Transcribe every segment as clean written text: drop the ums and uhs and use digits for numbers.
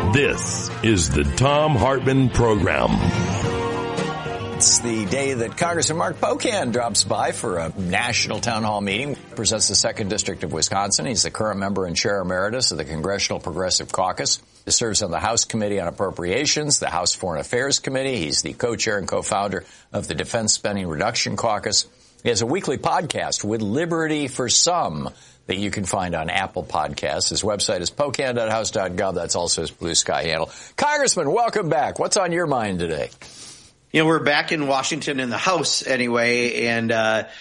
This is the Thom Hartmann Program. It's the day that Congressman Mark Pocan drops by for a national town hall meeting. Represents the 2nd District of Wisconsin. He's the current member and chair emeritus of the Congressional Progressive Caucus. He serves on the House Committee on Appropriations, the House Foreign Affairs Committee. He's the co-chair and co-founder of the Defense Spending Reduction Caucus. He has a weekly podcast, With Liberty for Some, that you can find on Apple Podcasts. His website is pocan.house.gov. That's also his Blue Sky handle. Congressman, welcome back. What's on your mind today? You know, we're back in Washington in the House anyway, and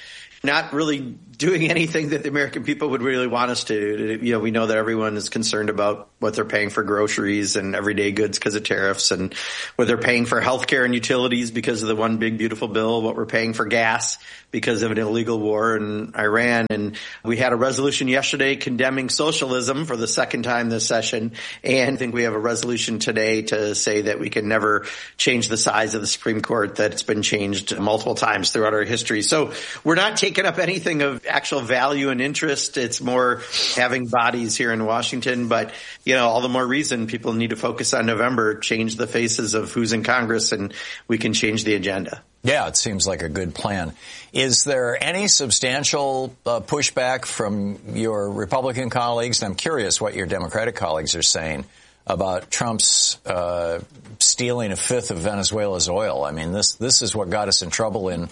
not really doing anything that the American people would really want us to. You know, we know that everyone is concerned about what they're paying for groceries and everyday goods because of tariffs, and what they're paying for health care and utilities because of the one big beautiful bill, what we're paying for gas because of an illegal war in Iran. And we had a resolution yesterday condemning socialism for the second time this session. And I think we have a resolution today to say that we can never change the size of the Supreme Court, that it's been changed multiple times throughout our history. So we're not taking up anything of actual value and interest. It's more having bodies here in Washington. But, you know, all the more reason people need to focus on November, change the faces of who's in Congress, and we can change the agenda. Yeah, it seems like a good plan. Is there any substantial pushback from your Republican colleagues? And I'm curious what your Democratic colleagues are saying about Trump's stealing a fifth of Venezuela's oil. I mean, this is what got us in trouble in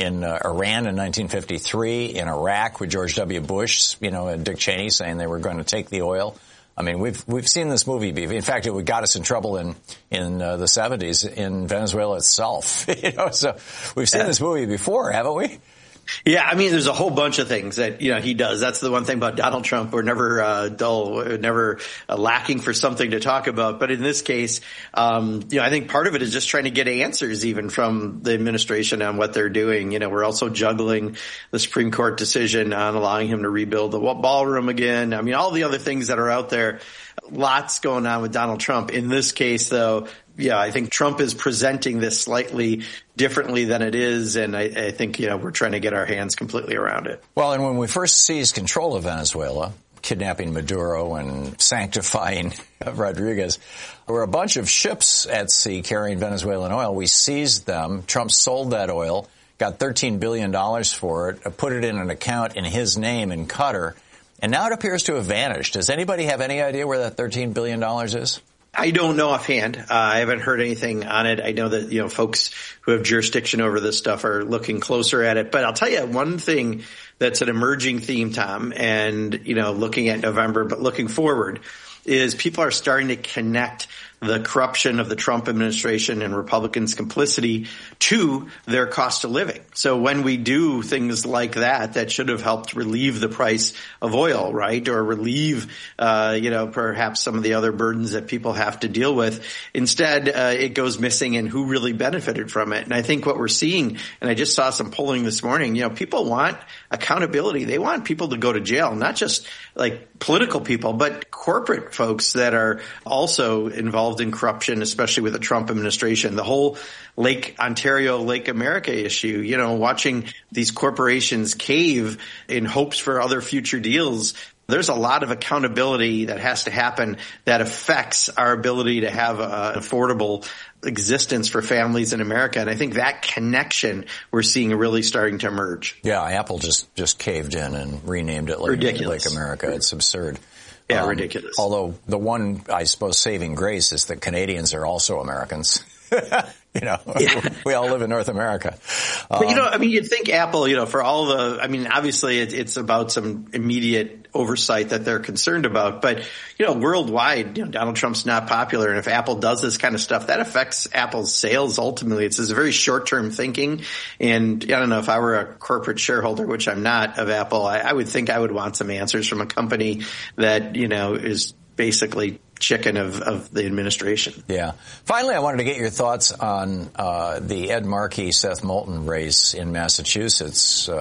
Iran in 1953, in Iraq with George W. Bush, you know, and Dick Cheney saying they were going to take the oil. I mean, we've seen this movie. In fact, it got us in trouble in the 70s in Venezuela itself. You know, so we've seen this movie before, haven't we? Yeah, I mean, there's a whole bunch of things that, you know, he does. That's the one thing about Donald Trump. We're never dull. We're never lacking for something to talk about. But in this case, you know, I think part of it is just trying to get answers even from the administration on what they're doing. You know, we're also juggling the Supreme Court decision on allowing him to rebuild the ballroom again. I mean, all the other things that are out there. Lots going on with Donald Trump. In this case, though, yeah, I think Trump is presenting this slightly differently than it is, and I think, you know, we're trying to get our hands completely around it. Well, and when we first seized control of Venezuela, kidnapping Maduro and sanctifying Rodriguez, there were a bunch of ships at sea carrying Venezuelan oil. We seized them. Trump sold that oil, got $13 billion for it, put it in an account in his name in Qatar, and now it appears to have vanished. Does anybody have any idea where that $13 billion is? I don't know offhand. I haven't heard anything on it. I know that, you know, folks who have jurisdiction over this stuff are looking closer at it. But I'll tell you one thing that's an emerging theme, Tom, and, you know, looking at November, but looking forward, is people are starting to connect the corruption of the Trump administration and Republicans' complicity to their cost of living. So when we do things like that should have helped relieve the price of oil, right? Or relieve, you know, perhaps some of the other burdens that people have to deal with. Instead, it goes missing in who really benefited from it. And I think what we're seeing, and I just saw some polling this morning, you know, people want accountability. They want people to go to jail, not just like political people, but corporate folks that are also involved in corruption, especially with the Trump administration. The whole Lake Ontario, Lake America issue, you know, watching these corporations cave in hopes for other future deals. There's a lot of accountability that has to happen that affects our ability to have an affordable existence for families in America. And I think that connection we're seeing really starting to emerge. Yeah, Apple just caved in and renamed it Lake America. It's absurd. Yeah, ridiculous. Although the one, I suppose, saving grace is that Canadians are also Americans. You know, yeah. We all live in North America. But, you know, I mean, you'd think Apple, you know, for all the, I mean, obviously it's about some immediate oversight that they're concerned about. But, you know, worldwide, you know, Donald Trump's not popular. And if Apple does this kind of stuff, that affects Apple's sales ultimately. It's very short-term thinking. And I don't know, if I were a corporate shareholder, which I'm not, of Apple, I would think I would want some answers from a company that, you know, is basically chicken of the administration. Yeah. Finally, I wanted to get your thoughts on the Ed Markey-Seth Moulton race in Massachusetts.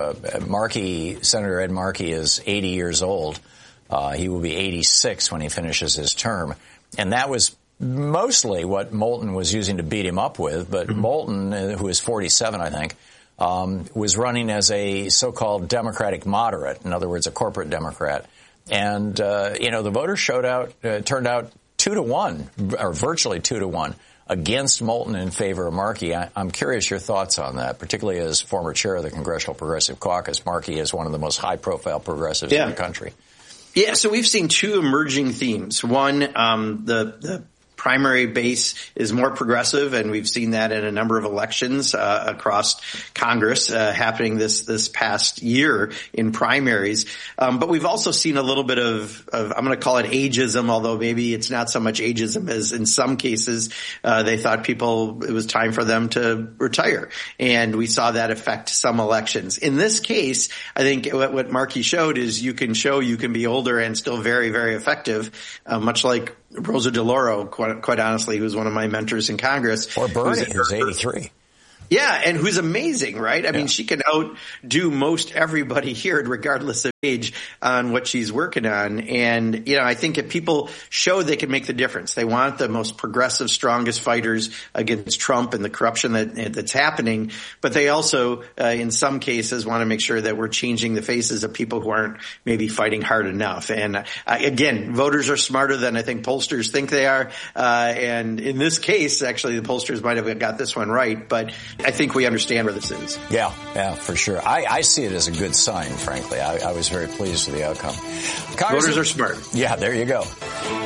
Senator Ed Markey is 80 years old. He will be 86 when he finishes his term. And that was mostly what Moulton was using to beat him up with. But Moulton, who is 47, I think, was running as a so-called Democratic moderate, in other words, a corporate Democrat. And, you know, the voters turned out 2-1, or virtually 2-1, against Moulton in favor of Markey. I'm curious your thoughts on that, particularly as former chair of the Congressional Progressive Caucus. Markey is one of the most high-profile progressives in the country. Yeah, so we've seen two emerging themes. One, the primary base is more progressive, and we've seen that in a number of elections across Congress happening this past year in primaries. But we've also seen a little bit of I'm going to call it ageism, although maybe it's not so much ageism as in some cases they thought it was time for them to retire, and we saw that affect some elections. In this case, I think what Markey showed is you can be older and still very, very effective, much like Rosa DeLauro, quite honestly, who was one of my mentors in Congress. Or Bernie, who's 83. Yeah, and who's amazing, right? I mean, she can outdo most everybody here, regardless of age, on what she's working on. And, I think if people show they can make the difference, they want the most progressive, strongest fighters against Trump and the corruption that's happening. But they also, in some cases, want to make sure that we're changing the faces of people who aren't maybe fighting hard enough. And again, voters are smarter than I think pollsters think they are. And in this case, actually, the pollsters might have got this one right. But I think we understand where this is. Yeah, for sure. I see it as a good sign, frankly. I was very pleased with the outcome. Voters are smart. Yeah, there you go.